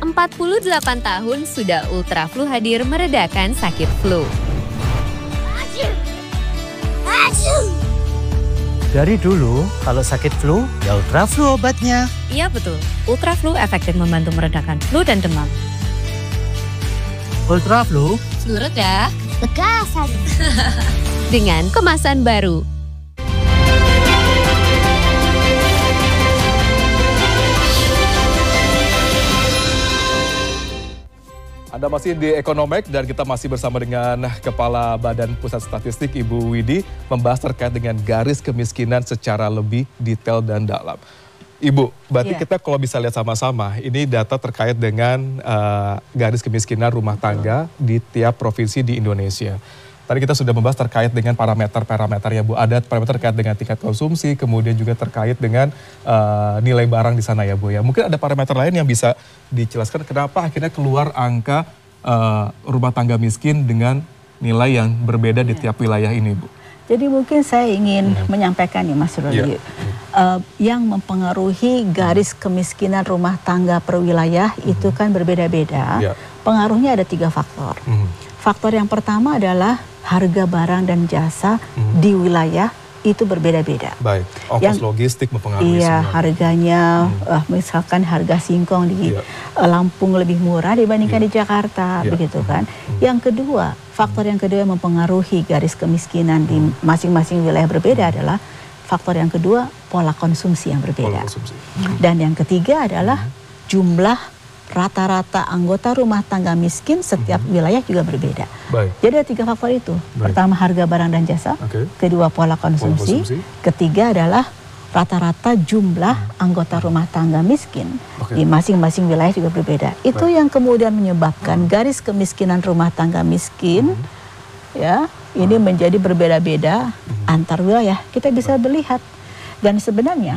48 tahun sudah Ultra Flu hadir meredakan sakit flu. Dari dulu, kalau sakit flu, ya Ultra Flu obatnya. Iya betul, Ultra Flu efektif membantu meredakan flu dan demam. Ultra Flu, Flu reda Bekasan. dengan kemasan baru. Anda masih di Ekonomek dan kita masih bersama dengan Kepala Badan Pusat Statistik Ibu Widi membahas terkait dengan garis kemiskinan secara lebih detail dan dalam. Ibu, berarti kita kalau bisa lihat sama-sama, ini data terkait dengan garis kemiskinan rumah tangga di tiap provinsi di Indonesia. Tadi kita sudah membahas terkait dengan parameter-parameter ya Bu. Ada parameter terkait dengan tingkat konsumsi, kemudian juga terkait dengan nilai barang di sana ya Bu ya. Mungkin ada parameter lain yang bisa dijelaskan kenapa akhirnya keluar angka rumah tangga miskin dengan nilai yang berbeda di tiap wilayah ini Bu. Jadi mungkin saya ingin menyampaikan nih Mas Ruli, yang mempengaruhi garis kemiskinan rumah tangga per wilayah itu kan berbeda-beda. Pengaruhnya ada 3 faktor. Faktor yang pertama adalah harga barang dan jasa di wilayah itu berbeda-beda. Baik, ongkos logistik mempengaruhi Iya, semua. harganya misalkan harga singkong di Lampung lebih murah dibandingkan di Jakarta, begitu kan. Yang kedua, faktor yang kedua yang mempengaruhi garis kemiskinan di masing-masing wilayah berbeda adalah faktor yang kedua, pola konsumsi yang berbeda. Dan yang ketiga adalah jumlah rata-rata anggota rumah tangga miskin setiap wilayah juga berbeda. Jadi ada 3 faktor itu. Pertama harga barang dan jasa, kedua pola konsumsi, ketiga adalah rata-rata jumlah anggota rumah tangga miskin di masing-masing wilayah juga berbeda. Itu yang kemudian menyebabkan garis kemiskinan rumah tangga miskin ya ini menjadi berbeda-beda antar wilayah. Kita bisa melihat dan sebenarnya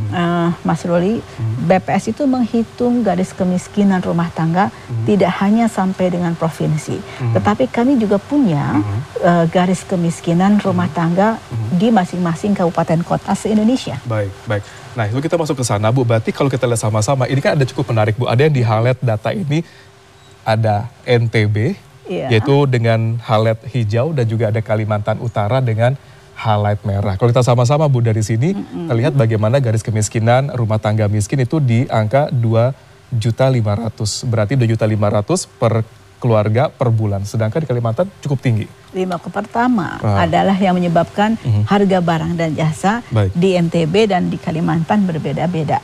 Mas Ruli, BPS itu menghitung garis kemiskinan rumah tangga tidak hanya sampai dengan provinsi, tetapi kami juga punya garis kemiskinan rumah tangga di masing-masing kabupaten kota se-Indonesia. Baik. Nah itu kita masuk ke sana Bu, berarti kalau kita lihat sama-sama, ini kan ada cukup menarik Bu, ada yang di highlight data ini, ada NTB, yaitu dengan highlight hijau dan juga ada Kalimantan Utara dengan highlight merah. Kalau kita sama-sama Bu dari sini terlihat bagaimana garis kemiskinan rumah tangga miskin itu di angka 2.500.000. Berarti 2.500.000 per keluarga per bulan. Sedangkan di Kalimantan cukup tinggi. Pertama adalah yang menyebabkan harga barang dan jasa di NTB dan di Kalimantan berbeda.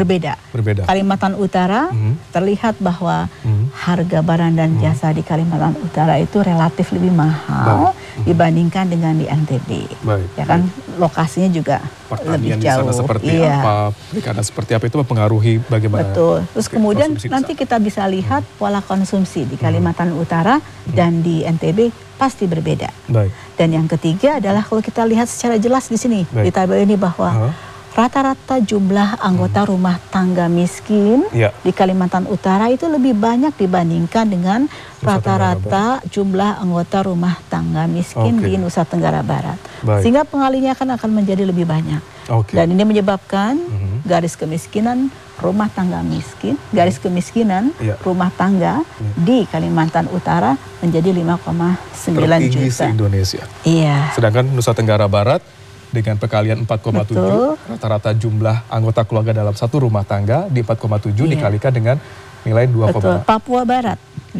Kalimantan Utara terlihat bahwa harga barang dan jasa di Kalimantan Utara itu relatif lebih mahal dibandingkan dengan di NTB. Ya kan lokasinya juga lebih jauh. Di sana seperti apa, perikanan seperti apa itu mempengaruhi bagaimana. Betul. Terus kemudian nanti kita bisa lihat pola konsumsi di Kalimantan Utara dan di NTB pasti berbeda. Dan yang ketiga adalah kalau kita lihat secara jelas di sini di tabel ini bahwa rata-rata jumlah anggota rumah tangga miskin di Kalimantan Utara itu lebih banyak dibandingkan dengan rata-rata jumlah anggota rumah tangga miskin di Nusa Tenggara Barat. Sehingga pengalinya akan menjadi lebih banyak. Dan ini menyebabkan garis kemiskinan rumah tangga miskin, garis kemiskinan rumah tangga di Kalimantan Utara menjadi 5,9 juta. Tertinggi se-Indonesia. Sedangkan Nusa Tenggara Barat dengan perkalian 4,7, rata-rata jumlah anggota keluarga dalam satu rumah tangga di 4,7 dikalikan dengan nilai 2, Papua Barat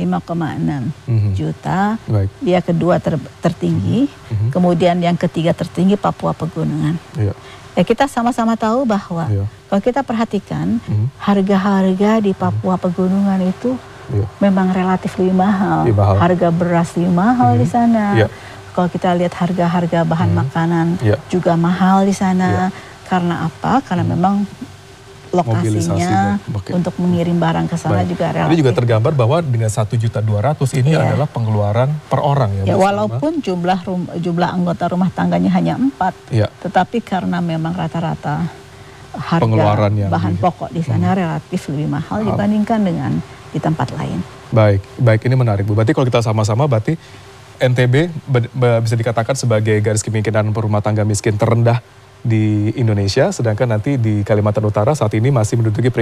5,6 juta, dia kedua tertinggi, kemudian yang ketiga tertinggi Papua Pegunungan. Kita sama-sama tahu bahwa kalau kita perhatikan harga-harga di Papua Pegunungan itu memang relatif lebih mahal. Harga beras lebih mahal di sana. Kalau kita lihat harga-harga bahan makanan juga mahal di sana. Karena apa? Karena memang lokasinya untuk mengirim barang ke sana juga relatif. Ini juga tergambar bahwa dengan 1.200.000 ini adalah pengeluaran per orang ya. Walaupun jumlah anggota rumah tangganya hanya 4, tetapi karena memang rata-rata harga bahan pokok di sana relatif lebih mahal dibandingkan dengan di tempat lain. Baik ini menarik Bu. Berarti kalau kita sama-sama berarti NTB bisa dikatakan sebagai garis kemiskinan rumah tangga miskin terendah di Indonesia, sedangkan nanti di Kalimantan Utara saat ini masih menduduki